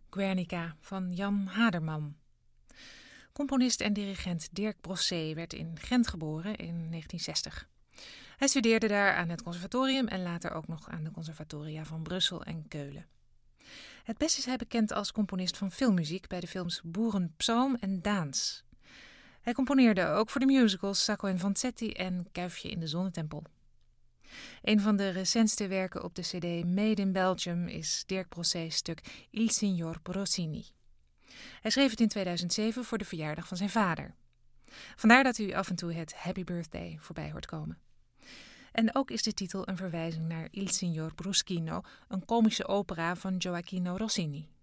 Guernica van Jan Haderman. Componist en dirigent Dirk Brossé werd in Gent geboren in 1960. Hij studeerde daar aan het conservatorium en later ook nog aan de conservatoria van Brussel en Keulen. Het best is hij bekend als componist van filmmuziek bij de films Boerenpsalm en Daans. Hij componeerde ook voor de musicals Sacco en Vanzetti en Kuifje in de Zonnetempel. Een van de recentste werken op de cd Made in Belgium is Dirk Brossé's stuk Il Signor Rossini. Hij schreef het in 2007 voor de verjaardag van zijn vader. Vandaar dat u af en toe het Happy Birthday voorbij hoort komen. En ook is de titel een verwijzing naar Il Signor Bruschino, een komische opera van Gioacchino Rossini.